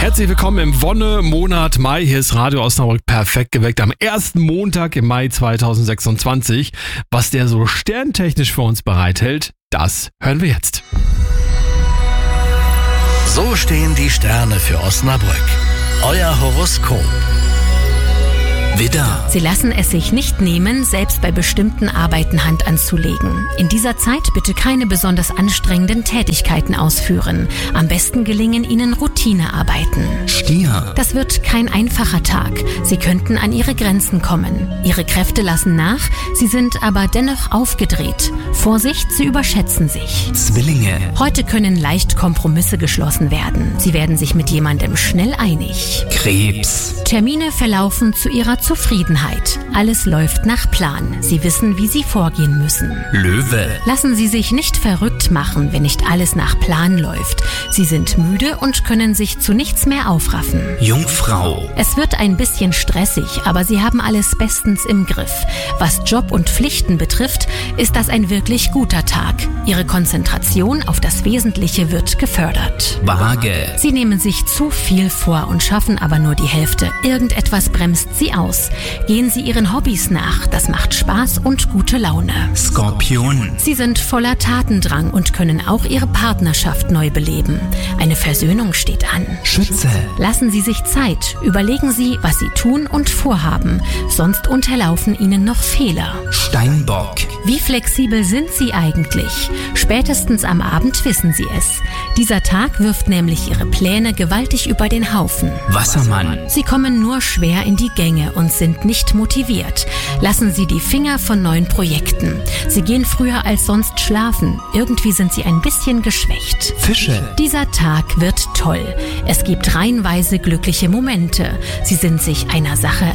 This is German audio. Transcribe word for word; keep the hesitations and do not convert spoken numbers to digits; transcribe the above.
Herzlich willkommen im Wonne-Monat Mai. Hier ist Radio Osnabrück perfekt geweckt am ersten Montag im Mai zweitausendsechsundzwanzig. Was der so sterntechnisch für uns bereithält, das hören wir jetzt. So stehen die Sterne für Osnabrück. Euer Horoskop. Widder. Sie lassen es sich nicht nehmen, selbst bei bestimmten Arbeiten Hand anzulegen. In dieser Zeit bitte keine besonders anstrengenden Tätigkeiten ausführen. Am besten gelingen Ihnen Routinearbeiten. Stier. Das wird kein einfacher Tag. Sie könnten an Ihre Grenzen kommen. Ihre Kräfte lassen nach, Sie sind aber dennoch aufgedreht. Vorsicht, Sie überschätzen sich. Zwillinge. Heute können leicht Kompromisse geschlossen werden. Sie werden sich mit jemandem schnell einig. Krebs. Termine verlaufen zu Ihrer Zufriedenheit. Alles läuft nach Plan. Sie wissen, wie Sie vorgehen müssen. Löwe. Lassen Sie sich nicht verrückt machen, wenn nicht alles nach Plan läuft. Sie sind müde und können sich zu nichts mehr aufraffen. Jungfrau. Es wird ein bisschen stressig, aber Sie haben alles bestens im Griff. Was Job und Pflichten betrifft, ist das ein wirklich guter Tag. Ihre Konzentration auf das Wesentliche wird gefördert. Waage. Sie nehmen sich zu viel vor und schaffen aber nur die Hälfte. Irgendetwas bremst Sie aus. Gehen Sie Ihren Hobbys nach. Das macht Spaß und gute Laune. Skorpion. Sie sind voller Tatendrang und können auch Ihre Partnerschaft neu beleben. Eine Versöhnung steht an. Schütze. Lassen Sie sich Zeit. Überlegen Sie, was Sie tun und vorhaben. Sonst unterlaufen Ihnen noch Fehler. Steinbock. Wie flexibel sind Sie eigentlich? Spätestens am Abend wissen Sie es. Dieser Tag wirft nämlich Ihre Pläne gewaltig über den Haufen. Wassermann. Sie kommen nur schwer in die Gänge und sind nicht motiviert. Lassen Sie die Finger von neuen Projekten. Sie gehen früher als sonst schlafen. Irgendwie sind Sie ein bisschen geschwächt. Fische. Dieser Tag wird toll. Es gibt reihenweise glückliche Momente. Sie sind sich einer Sache